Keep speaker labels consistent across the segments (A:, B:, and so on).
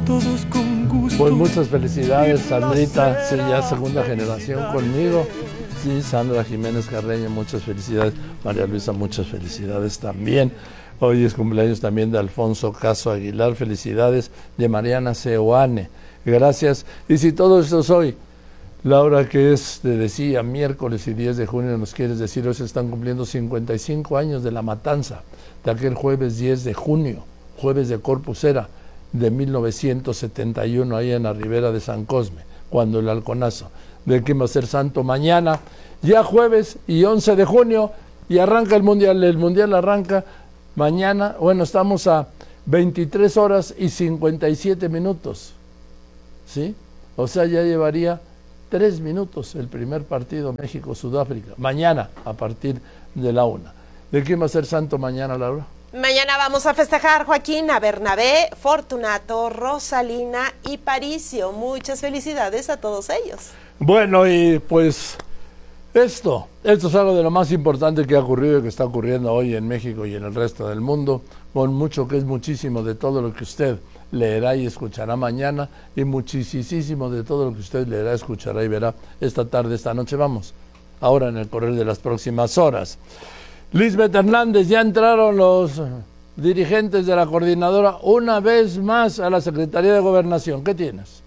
A: todos con gusto.
B: Pues muchas felicidades, Sandrita, sí, ya segunda generación conmigo. Sí, Sandra Jiménez Carreño, muchas felicidades. María Luisa, muchas felicidades también. Hoy es cumpleaños también de Alfonso Caso Aguilar, felicidades. De Mariana Seoane, gracias. Y si todo esto es hoy, Laura, que es, te decía, miércoles y 10 de junio, nos quieres decir, hoy se están cumpliendo 55 años de la matanza, de aquel jueves 10 de junio, jueves de Corpus Era, de 1971, ahí en la ribera de San Cosme, cuando el halconazo de quién va a ser santo mañana, ya jueves y 11 de junio, y arranca el mundial arranca mañana. Bueno, estamos a 23 horas y 57 minutos, ¿sí? O sea, ya llevaría 3 minutos el primer partido México-Sudáfrica, mañana a partir de la 1. ¿De quién va a ser santo mañana, Laura?
C: Mañana vamos a festejar, Joaquín, a Bernabé, Fortunato, Rosalina y Paricio. Muchas felicidades a todos ellos.
B: Bueno, y pues esto es algo de lo más importante que ha ocurrido y que está ocurriendo hoy en México y en el resto del mundo, con mucho que es muchísimo de todo lo que usted leerá y escuchará mañana, y muchísimo de todo lo que usted leerá, escuchará y verá esta tarde, esta noche. Vamos, ahora en el correr de las próximas horas. Lisbeth Hernández, ya entraron los dirigentes de la coordinadora una vez más a la Secretaría de Gobernación. ¿Qué tienes?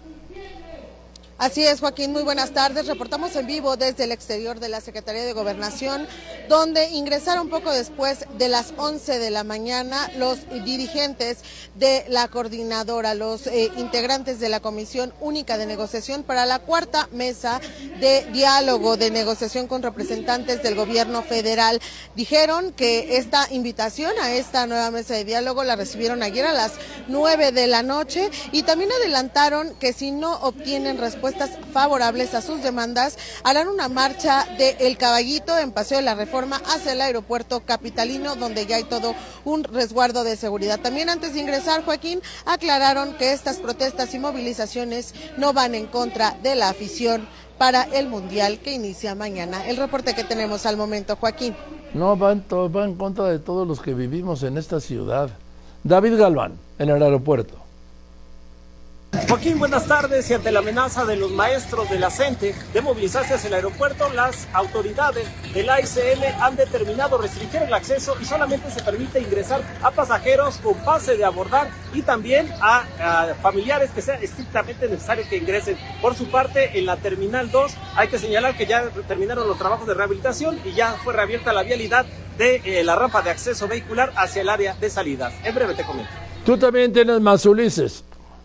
D: Así es, Joaquín, muy buenas tardes. Reportamos en vivo desde el exterior de la Secretaría de Gobernación, donde ingresaron poco después de las 11 de la mañana los dirigentes de la coordinadora, los integrantes de la Comisión Única de Negociación para la cuarta mesa de diálogo de negociación con representantes del gobierno federal. Dijeron que esta invitación a esta nueva mesa de diálogo la recibieron ayer a las 9 de la noche y también adelantaron que si no obtienen respuestas favorables a sus demandas, harán una marcha de El Caballito en Paseo de la Reforma hacia el aeropuerto capitalino, donde ya hay todo un resguardo de seguridad. También antes de ingresar, Joaquín, aclararon que estas protestas y movilizaciones no van en contra de la afición para el Mundial que inicia mañana. El reporte que tenemos al momento, Joaquín.
B: No, va en contra de todos los que vivimos en esta ciudad. David Galván, en el aeropuerto.
E: Joaquín, buenas tardes. Y ante la amenaza de los maestros de la CENTE de movilizarse hacia el aeropuerto, las autoridades de la AICM han determinado restringir el acceso y solamente se permite ingresar a pasajeros con pase de abordar y también a familiares que sea estrictamente necesario que ingresen. Por su parte, en la Terminal 2 hay que señalar que ya terminaron los trabajos de rehabilitación y ya fue reabierta la vialidad de la rampa de acceso vehicular hacia el área de salidas. En breve te comento.
B: Tú también tienes más, Ulises.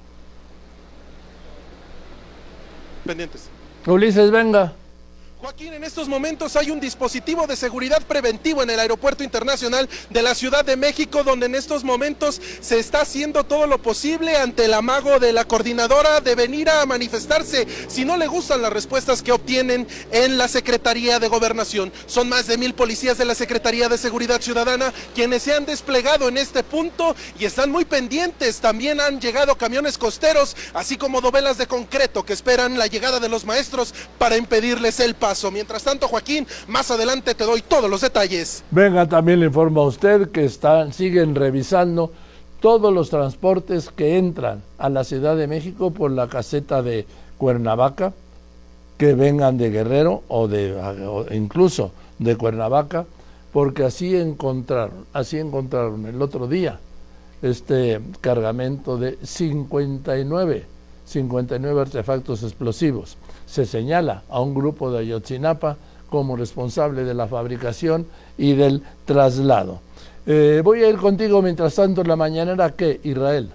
F: Pendientes.
B: Ulises, venga.
F: Joaquín, en estos momentos hay un dispositivo de seguridad preventivo en el Aeropuerto Internacional de la Ciudad de México, donde en estos momentos se está haciendo todo lo posible ante el amago de la coordinadora de venir a manifestarse si no le gustan las respuestas que obtienen en la Secretaría de Gobernación. Son más de 1000 policías de la Secretaría de Seguridad Ciudadana quienes se han desplegado en este punto y están muy pendientes. También han llegado camiones costeros, así como dovelas de concreto que esperan la llegada de los maestros para impedirles el paso. Mientras tanto, Joaquín, más adelante te doy todos los detalles.
B: Venga, también le informo a usted que siguen revisando todos los transportes que entran a la Ciudad de México por la caseta de Cuernavaca, que vengan de Guerrero o incluso de Cuernavaca, porque así encontraron el otro día este cargamento de 59 artefactos explosivos. Se señala a un grupo de Ayotzinapa como responsable de la fabricación y del traslado. Voy a ir contigo mientras tanto en la mañanera. ¿Qué, Israel?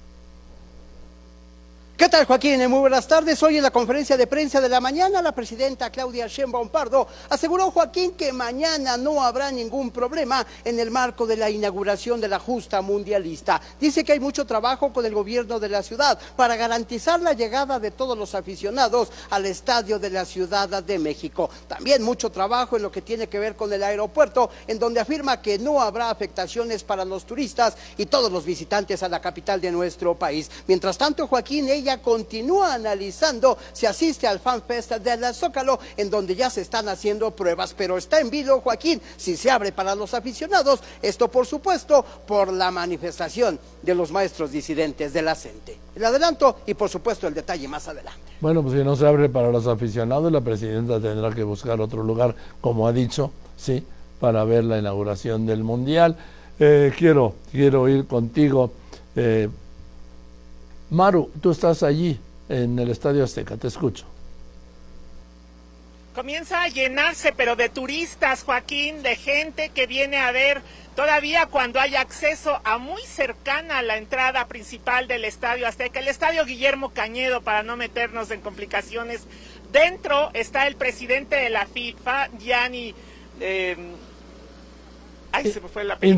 G: ¿Qué tal, Joaquín? Muy buenas tardes. Hoy en la conferencia de prensa de la mañana, la presidenta Claudia Sheinbaum Pardo aseguró, Joaquín, que mañana no habrá ningún problema en el marco de la inauguración de la justa mundialista. Dice que hay mucho trabajo con el gobierno de la ciudad para garantizar la llegada de todos los aficionados al estadio de la Ciudad de México. También mucho trabajo en lo que tiene que ver con el aeropuerto, en donde afirma que no habrá afectaciones para los turistas y todos los visitantes a la capital de nuestro país. Mientras tanto, Joaquín, ella secretaria continúa analizando si asiste al Fan Fest de la Zócalo, en donde ya se están haciendo pruebas, pero está en vilo, Joaquín, si se abre para los aficionados, esto por supuesto por la manifestación de los maestros disidentes de la CENTE. El adelanto y por supuesto el detalle más adelante.
B: Bueno, pues si no se abre para los aficionados, la presidenta tendrá que buscar otro lugar, como ha dicho, sí, para ver la inauguración del Mundial. Quiero ir contigo. Maru, tú estás allí en el Estadio Azteca, te escucho.
A: Comienza a llenarse, pero de turistas, Joaquín, de gente que viene a ver todavía cuando hay acceso a muy cercana a la entrada principal del Estadio Azteca, el Estadio Guillermo Cañedo, para no meternos en complicaciones. Dentro está el presidente de la FIFA, Gianni... se me fue el apellido.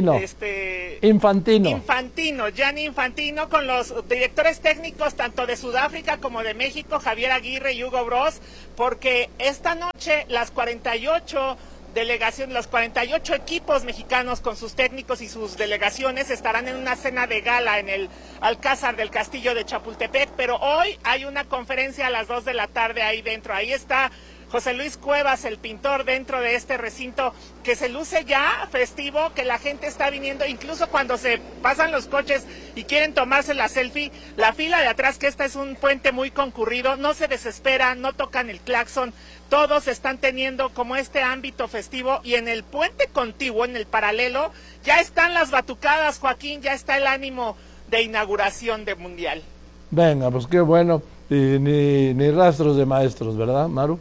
A: Gianni Infantino, con los directores técnicos tanto de Sudáfrica como de México, Javier Aguirre y Hugo Bross, porque esta noche las 48 delegaciones, los 48 equipos mexicanos con sus técnicos y sus delegaciones estarán en una cena de gala en el Alcázar del Castillo de Chapultepec, pero hoy hay una conferencia a las 2 de la tarde ahí dentro. Ahí está José Luis Cuevas, el pintor, dentro de este recinto que se luce ya festivo, que la gente está viniendo, incluso cuando se pasan los coches y quieren tomarse la selfie, la fila de atrás, que esta es un puente muy concurrido, no se desesperan, no tocan el claxon, todos están teniendo como este ámbito festivo, y en el puente contiguo, en el paralelo, ya están las batucadas, Joaquín, ya está el ánimo de inauguración de Mundial.
B: Venga, pues qué bueno, y ni rastros de maestros, ¿verdad, Maru?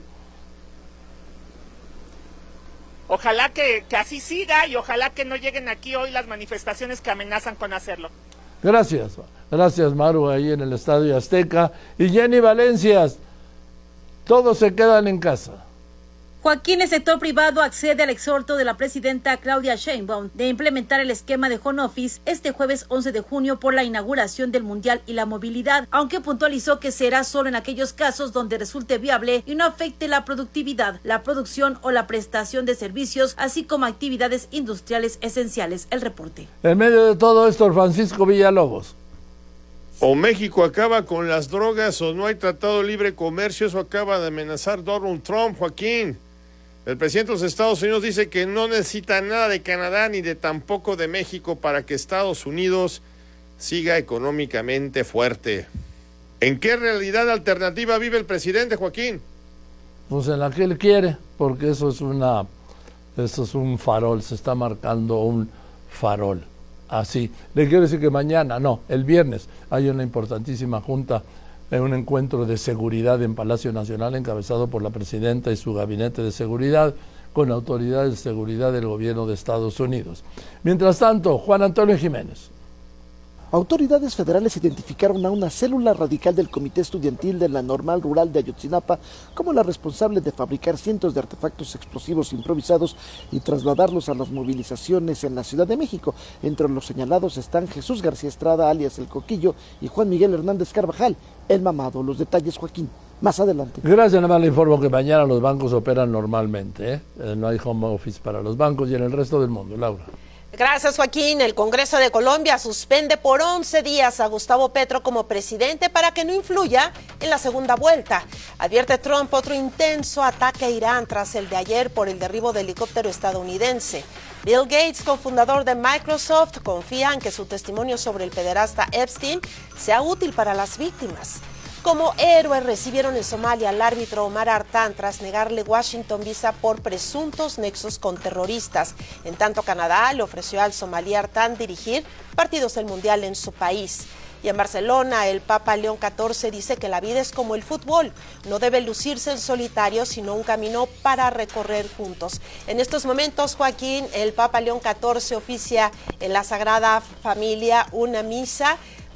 A: Ojalá que así siga y ojalá que no lleguen aquí hoy las manifestaciones que amenazan con hacerlo.
B: Gracias Maru, ahí en el Estadio Azteca. Y Jenny Valencias, todos se quedan en casa.
H: Joaquín, el sector privado accede al exhorto de la presidenta Claudia Sheinbaum de implementar el esquema de home office este jueves 11 de junio por la inauguración del Mundial y la movilidad, aunque puntualizó que será solo en aquellos casos donde resulte viable y no afecte la productividad, la producción o la prestación de servicios, así como actividades industriales esenciales. El reporte.
B: En medio de todo esto, Francisco Villalobos.
I: O México acaba con las drogas o no hay tratado de libre comercio, eso acaba de amenazar Donald Trump, Joaquín. El presidente de los Estados Unidos dice que no necesita nada de Canadá ni de tampoco de México para que Estados Unidos siga económicamente fuerte. ¿En qué realidad alternativa vive el presidente, Joaquín?
B: Pues en la que él quiere, porque eso es un farol, se está marcando un farol. Así. Le quiero decir que mañana, no, el viernes, hay una importantísima junta, un encuentro de seguridad en Palacio Nacional encabezado por la presidenta y su gabinete de seguridad con autoridades de seguridad del gobierno de Estados Unidos. Mientras tanto, Juan Antonio Jiménez.
J: Autoridades federales identificaron a una célula radical del Comité Estudiantil de la Normal Rural de Ayotzinapa como la responsable de fabricar cientos de artefactos explosivos improvisados y trasladarlos a las movilizaciones en la Ciudad de México. Entre los señalados están Jesús García Estrada, alias El Coquillo, y Juan Miguel Hernández Carvajal, el mamado. Los detalles, Joaquín, más adelante.
B: Gracias, nada más le informo que mañana los bancos operan normalmente, no hay home office para los bancos y en el resto del mundo. Laura.
C: Gracias, Joaquín. El Congreso de Colombia suspende por 11 días a Gustavo Petro como presidente para que no influya en la segunda vuelta. Advierte Trump otro intenso ataque a Irán tras el de ayer por el derribo del helicóptero estadounidense. Bill Gates, cofundador de Microsoft, confía en que su testimonio sobre el pederasta Epstein sea útil para las víctimas. Como héroe recibieron en Somalia al árbitro Omar Artán tras negarle Washington visa por presuntos nexos con terroristas. En tanto, Canadá le ofreció al somalí Artán dirigir partidos del Mundial en su país. Y en Barcelona, el Papa León XIV dice que la vida es como el fútbol, no debe lucirse en solitario, sino un camino para recorrer juntos. En estos momentos, Joaquín, el Papa León XIV oficia en la Sagrada Familia una misa.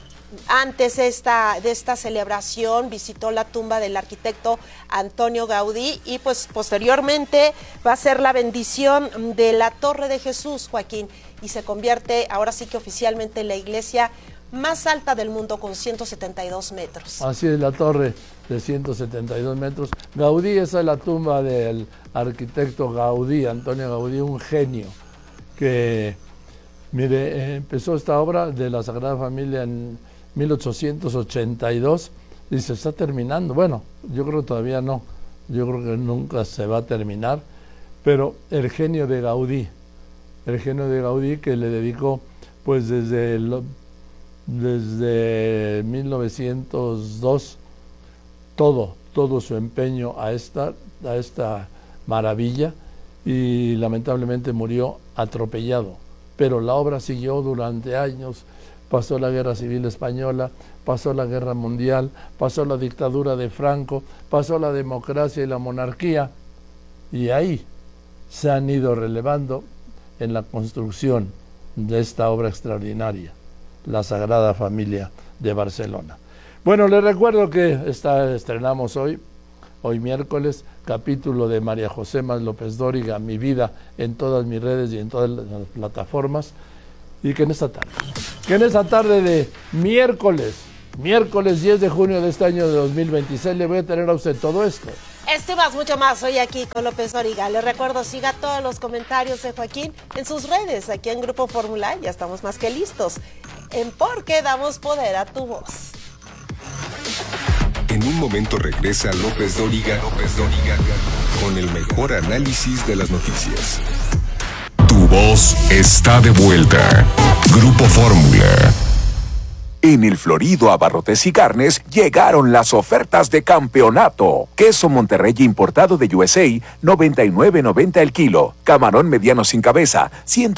C: Antes de esta celebración visitó la tumba del arquitecto Antonio Gaudí y pues posteriormente va a ser la bendición de la Torre de Jesús, Joaquín, y se convierte ahora sí que oficialmente en la iglesia más alta del mundo con 172 metros.
B: Así es, la torre de 172 metros. Gaudí, esa es la tumba del arquitecto Gaudí, Antonio Gaudí, un genio que, mire, empezó esta obra de la Sagrada Familia en 1882 y se está terminando. Bueno, yo creo que todavía no, yo creo que nunca se va a terminar, pero el genio de Gaudí que le dedicó pues desde 1902 todo su empeño a esta maravilla, y lamentablemente murió atropellado, pero la obra siguió durante años. Pasó la Guerra Civil Española, pasó la Guerra Mundial, pasó la dictadura de Franco, pasó la democracia y la monarquía, y ahí se han ido relevando en la construcción de esta obra extraordinaria, la Sagrada Familia de Barcelona. Bueno, les recuerdo que estrenamos hoy miércoles, capítulo de María José Más López Dóriga, Mi Vida, en todas mis redes y en todas las plataformas, y que en esta tarde de miércoles 10 de junio de este año de 2026 le voy a tener a usted todo esto.
C: Más, mucho más, hoy aquí con López Dóriga. Les recuerdo, siga todos los comentarios de Joaquín en sus redes, aquí en Grupo Fórmula, ya estamos más que listos en Porque Damos Poder a Tu Voz.
K: En un momento regresa López Dóriga con el mejor análisis de las noticias. Tu voz está de vuelta. Grupo Fórmula. En el Florido Abarrotes y Carnes llegaron las ofertas de campeonato. Queso Monterrey importado de USA, $99.90 el kilo. Camarón mediano sin cabeza,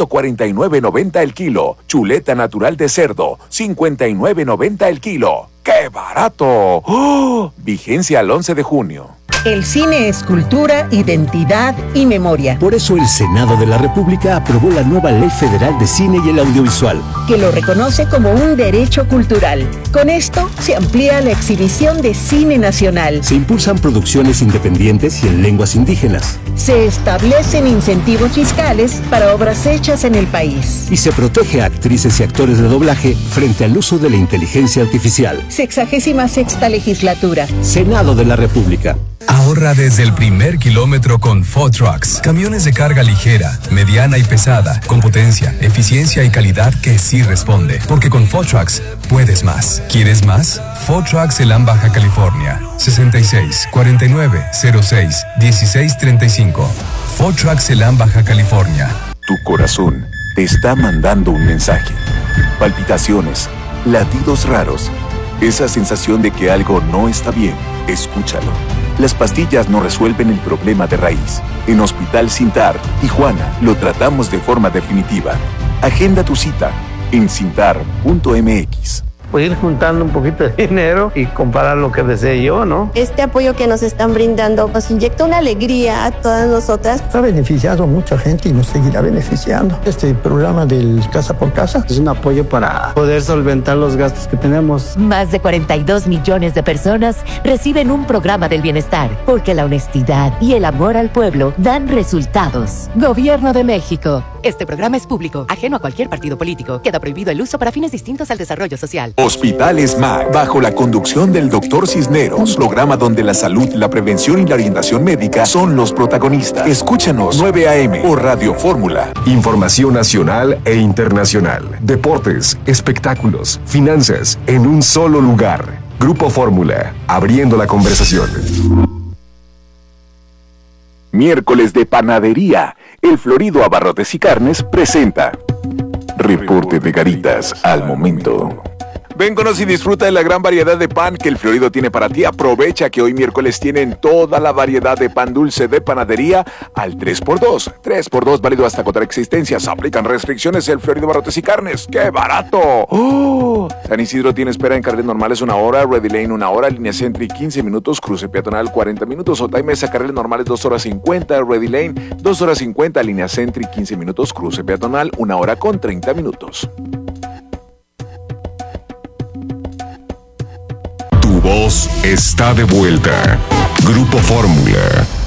K: $149.90 el kilo. Chuleta natural de cerdo, $59.90 el kilo. ¡Qué barato! ¡Oh! Vigencia al 11 de junio.
L: El cine es cultura, identidad y memoria.
M: Por eso el Senado de la República aprobó la nueva Ley Federal de Cine y el Audiovisual,
L: que lo reconoce como un derecho cultural. Con esto se amplía la exhibición de cine nacional.
M: Se impulsan producciones independientes y en lenguas indígenas.
L: Se establecen incentivos fiscales para obras hechas en el país.
M: Y se protege a actrices y actores de doblaje frente al uso de la inteligencia artificial.
L: 66ª legislatura.
M: Senado de la República.
K: Ahorra desde el primer kilómetro con Ford Trucks. Camiones de carga ligera, mediana y pesada, con potencia, eficiencia y calidad que sí responde. Porque con Ford Trucks puedes más. ¿Quieres más? Ford Trucks Elam, Baja California. 66 49 06 16 35. Ford Trucks Elam, Baja California.
N: Tu corazón te está mandando un mensaje. Palpitaciones, latidos raros, esa sensación de que algo no está bien. Escúchalo. Las pastillas no resuelven el problema de raíz. En Hospital Cintar, Tijuana, lo tratamos de forma definitiva. Agenda tu cita en cintar.mx.
O: Pues ir juntando un poquito de dinero y comprar lo que desee yo, ¿no?
P: Este apoyo que nos están brindando nos inyecta una alegría a todas nosotras.
Q: Ha beneficiado a mucha gente y nos seguirá beneficiando. Este programa del Casa por Casa
O: es un apoyo para poder solventar los gastos que tenemos.
R: Más de 42 millones de personas reciben un programa del bienestar, porque la honestidad y el amor al pueblo dan resultados. Gobierno de México.
S: Este programa es público, ajeno a cualquier partido político. Queda prohibido el uso para fines distintos al desarrollo social.
N: Hospital SMAC, bajo la conducción del Dr. Cisneros, programa donde la salud, la prevención y la orientación médica son los protagonistas. Escúchanos 9 a.m. por Radio Fórmula.
K: Información nacional e internacional, deportes, espectáculos, finanzas, en un solo lugar. Grupo Fórmula, abriendo la conversación.
N: Miércoles de Panadería. El Florido Abarrotes y Carnes presenta Reporte de Garitas al momento. Ven, conoce y disfruta de la gran variedad de pan que el Florido tiene para ti. Aprovecha que hoy miércoles tienen toda la variedad de pan dulce de panadería al 3x2. 3x2 válido hasta agotar existencias. Aplican restricciones el Florido Abarrotes y Carnes. ¡Qué barato! ¡Oh! San Isidro tiene espera en carriles normales 1 hora, Ready Lane 1 hora, línea Sentry 15 minutos, cruce peatonal 40 minutos, Otay Mesa, carriles normales 2 horas 50, Ready Lane 2 horas 50, línea Sentry 15 minutos, cruce peatonal 1 hora con 30 minutos.
K: Tu voz está de vuelta. Grupo Fórmula.